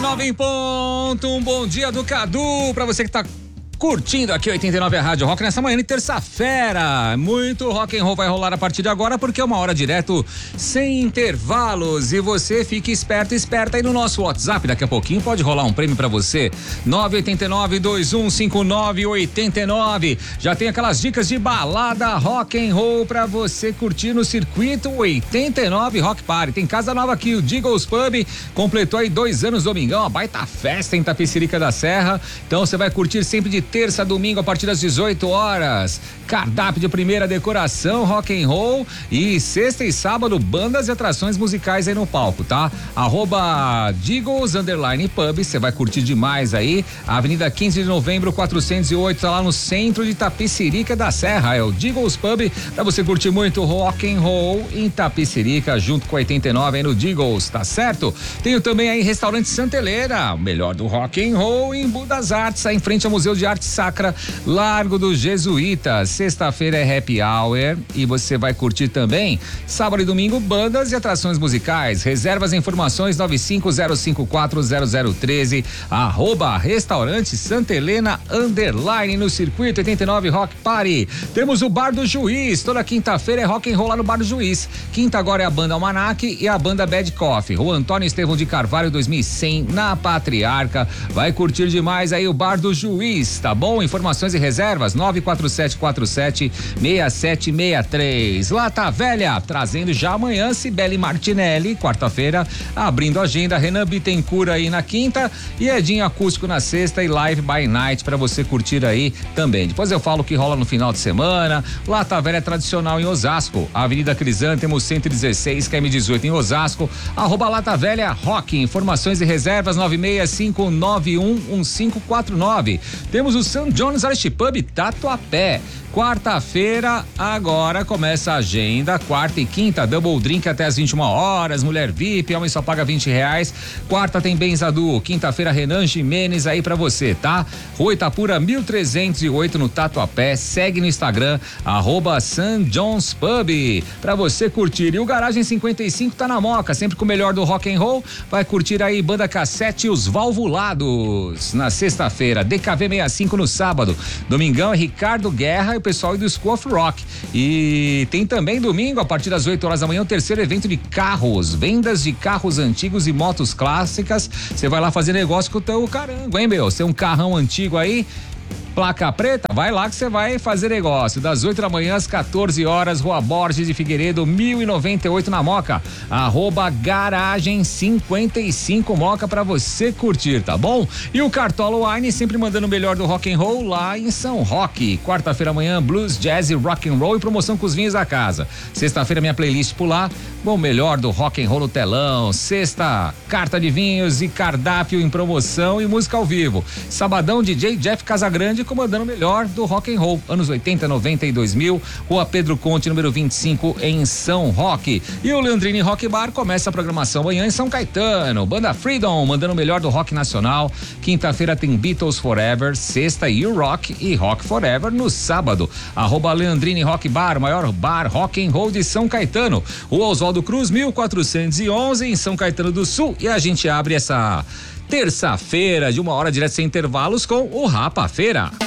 9 em ponto, um bom dia do Cadu pra você que tá curtindo aqui 89 a Rádio Rock nessa manhã de terça-feira. Muito rock and roll vai rolar a partir de agora, porque é uma hora direto sem intervalos, e você fique esperto e esperta aí no nosso WhatsApp. Daqui a pouquinho pode rolar um prêmio pra você. 989-2159-89. Já tem aquelas dicas de balada rock and roll pra você curtir no circuito 89 Rock Party. Tem casa nova aqui, o Deagles Pub completou aí 2 anos domingão, uma baita festa em Tapecerica da Serra. Então você vai curtir sempre de terça a domingo a partir das 18 horas. Cardápio de primeira decoração, rock and roll, e sexta e sábado bandas e atrações musicais aí no palco, tá? @Deagles_Pub, você vai curtir demais aí. Avenida 15 de Novembro 408, tá lá no centro de Tapecerica da Serra. É o Deagles Pub, pra você curtir muito rock and roll em Tapecerica, junto com 89 aí no Deagles, tá certo? Tenho também aí Restaurante Santa Helena, o melhor do rock and roll em Budas Artes, aí em frente ao Museu de Arte Sacra, Largo dos Jesuítas. Sexta-feira é happy hour e você vai curtir também sábado e domingo bandas e atrações musicais. Reservas e informações 950540013, @Restaurante Santa Helena _ no circuito 89 Rock Party. Temos o Bar do Juiz, toda quinta-feira é rock and roll lá no Bar do Juiz. Quinta agora é a banda Almanac e a banda Bad Coffee. Rua Antônio Estevão de Carvalho 2100, na Patriarca. Vai curtir demais aí o Bar do Juiz, tá bom? Informações e reservas 947476763. Lata Velha, trazendo já amanhã Cibele Martinelli, quarta-feira, abrindo a agenda, Renan Bittencourt aí na quinta e Edinho Acústico na sexta e Live by Night pra você curtir aí também. Depois eu falo o que rola no final de semana. Lata Velha tradicional em Osasco, Avenida Crisântemo 116, KM18 em Osasco, @Lata Velha Rock. Informações e reservas 965911549. Temos o St. John's Irish Pub Tatuapé. Quarta-feira, agora começa a agenda, quarta e quinta, double drink até as 21 horas, mulher VIP, homem só paga R$20. Quarta tem Benzadu, quinta-feira Renan Jimenez aí pra você, tá? Rua Itapura 1308 no Tatuapé, segue no Instagram, @St. John's Pub, pra você curtir. E o Garagem 55 tá na Moca, sempre com o melhor do rock and roll, vai curtir aí Banda Cassete e os Valvulados na sexta-feira, DKV 65 no sábado, domingão é Ricardo Guerra e o pessoal do School of Rock. E tem também domingo, a partir das 8 horas da manhã, o terceiro evento de carros, vendas de carros antigos e motos clássicas. Você vai lá fazer negócio com o teu carango, hein, meu? Você é um carrão antigo aí, placa preta, vai lá que você vai fazer negócio. Das 8 da manhã às 14 horas, Rua Borges de Figueiredo, 1098 na Moca. @Garagem 55 Moca pra você curtir, tá bom? E o Cartola Wine sempre mandando o melhor do rock and roll lá em São Roque. Quarta-feira amanhã, blues, jazz e rock and roll e promoção com os vinhos da casa. Sexta-feira minha playlist por lá, bom, melhor do rock and roll no telão. Sexta, carta de vinhos e cardápio em promoção e música ao vivo. Sabadão, DJ Jeff Casagrande comandando o melhor do rock and roll, anos 80, 90 e 2000, Rua Pedro Conte, número 25, em São Roque. E o Leandrini Rock Bar começa a programação amanhã em São Caetano, Banda Freedom, mandando o melhor do rock nacional. Quinta-feira tem Beatles Forever, sexta You Rock e Rock Forever no sábado. @Leandrini Rock Bar, maior bar rock and roll de São Caetano. O Oswaldo Cruz, 1411, em São Caetano do Sul, e a gente abre essa terça-feira de 1 hora direto sem intervalos com o Rapa Feira.